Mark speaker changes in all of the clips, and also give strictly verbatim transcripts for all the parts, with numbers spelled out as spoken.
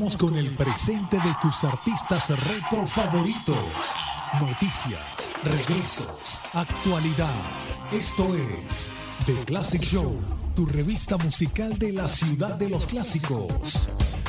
Speaker 1: Vamos con el presente de tus artistas retro favoritos. Noticias, regresos, actualidad. Esto es The Classic Show, tu revista musical de la ciudad de los clásicos.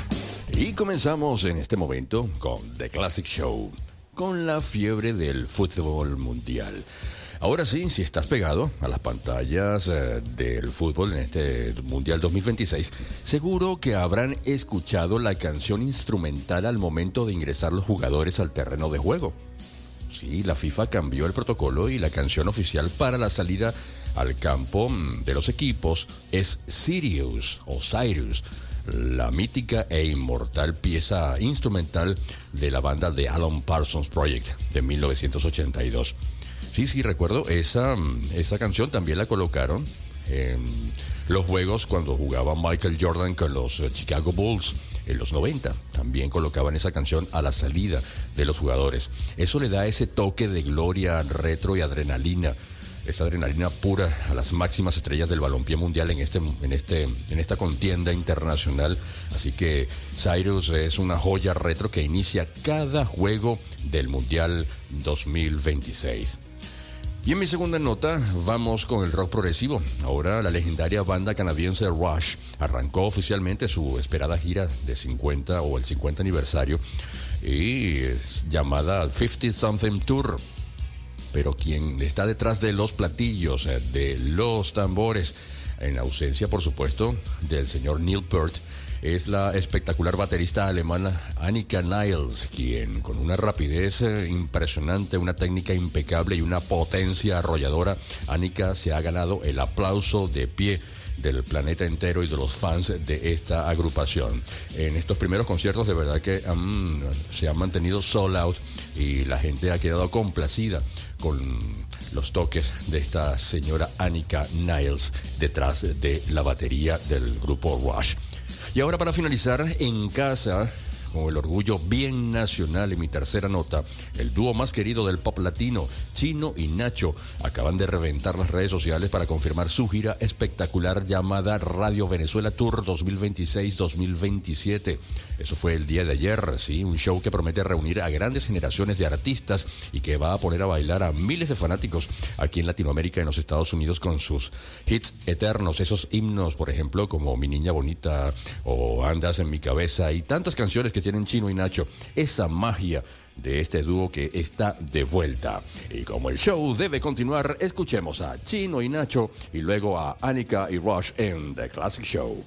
Speaker 2: Y comenzamos en este momento con The Classic Show, con la fiebre del fútbol mundial. Ahora sí, si estás pegado a las pantallas eh, del fútbol en este Mundial dos mil veintiséis, seguro que habrán escuchado la canción instrumental al momento de ingresar los jugadores al terreno de juego. Sí, la FIFA cambió el protocolo y la canción oficial para la salida al campo de los equipos es Sirius o Cyrus, la mítica e inmortal pieza instrumental de la banda The Alan Parsons Project de mil novecientos ochenta y dos. Sí, sí, recuerdo, esa, esa canción también la colocaron en los juegos cuando jugaba Michael Jordan con los Chicago Bulls en los noventa. También colocaban esa canción a la salida de los jugadores. Eso le da ese toque de gloria, retro y adrenalina. Esa adrenalina pura a las máximas estrellas del balompié mundial en este, en este, en esta contienda internacional. Así que Cyrus es una joya retro que inicia cada juego del Mundial dos mil veintiséis. Y en mi segunda nota vamos con el rock progresivo. Ahora la legendaria banda canadiense Rush arrancó oficialmente su esperada gira de cincuenta o el cincuenta aniversario y es llamada cincuenta Something Tour. Pero quien está detrás de los platillos, de los tambores, en ausencia por supuesto del señor Neil Peart, es la espectacular baterista alemana Annika Niles, quien con una rapidez impresionante, una técnica impecable y una potencia arrolladora, Annika se ha ganado el aplauso de pie del planeta entero y de los fans de esta agrupación. En estos primeros conciertos de verdad que um, se han mantenido sold out y la gente ha quedado complacida con los toques de esta señora Annika Niles detrás de la batería del grupo Rush. Y ahora para finalizar, en casa, con el orgullo bien nacional en mi tercera nota, el dúo más querido del pop latino, Chino y Nacho, acaban de reventar las redes sociales para confirmar su gira espectacular llamada Radio Venezuela Tour dos mil veintiséis dos mil veintisiete. Eso fue el día de ayer, sí, un show que promete reunir a grandes generaciones de artistas y que va a poner a bailar a miles de fanáticos aquí en Latinoamérica y en los Estados Unidos con sus hits eternos, esos himnos, por ejemplo, como Mi Niña Bonita o Andas en mi Cabeza y tantas canciones que tienen Chino y Nacho. Esa magia de este dúo que está de vuelta. Y como el show debe continuar, escuchemos a Chino y Nacho y luego a Annika y Rush en The Classic Show.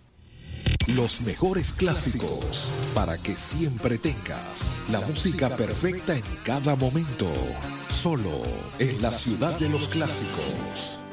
Speaker 1: Los mejores clásicos para que siempre tengas la música perfecta en cada momento. Solo en la ciudad de los clásicos.